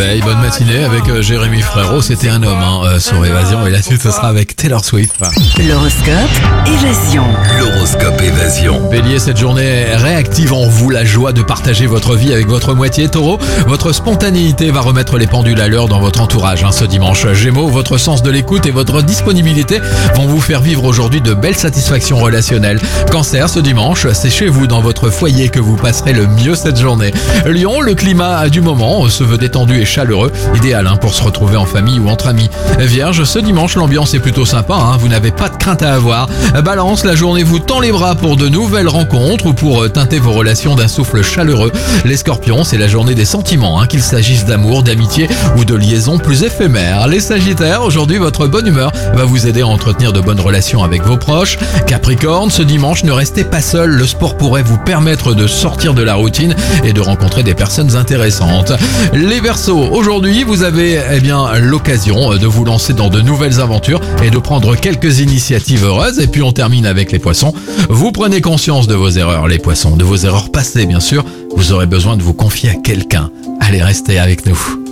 réveil, bonne matinée avec Jérémy Frérot. C'était un homme sur Évasion et la suite ce sera avec Taylor Swift. L'horoscope Évasion. L'horoscope Évasion. Bélier, cette journée réactive en vous la joie de partager votre vie avec votre moitié. Taureau, votre spontanéité va remettre les pendules à l'heure dans votre entourage ce dimanche. Gémeaux, votre sens de l'écoute et votre disponibilité vont vous faire vivre aujourd'hui de belles satisfactions relationnelles. Cancer, ce dimanche, c'est chez vous dans votre foyer que vous passerez le mieux cette journée. Lion, le climat du moment se veut détendu et chaleureux, idéal pour se retrouver en famille ou entre amis. Vierge, ce dimanche, l'ambiance est plutôt sympa, vous n'avez pas de crainte à avoir. Balance, la journée vous tend les bras pour de nouvelles rencontres ou pour teinter vos relations d'un souffle chaleureux. Les Scorpions, c'est la journée des sentiments, qu'il s'agisse d'amour, d'amitié ou de liaisons plus éphémères. Les Sagittaires, aujourd'hui, votre bonne humeur va vous aider à entretenir de bonnes relations avec vos proches. Capricorne, ce dimanche, ne restez pas seul, le sport pourrait vous permettre de sortir de la routine et de rencontrer des personnes intéressantes. Les Verseaux, aujourd'hui, vous avez l'occasion de vous lancer dans de nouvelles aventures et de prendre quelques initiatives heureuses. Et puis on termine avec les Poissons. Vous prenez conscience de vos erreurs, les Poissons, de vos erreurs passées bien sûr. Vous aurez besoin de vous confier à quelqu'un. Allez, restez avec nous.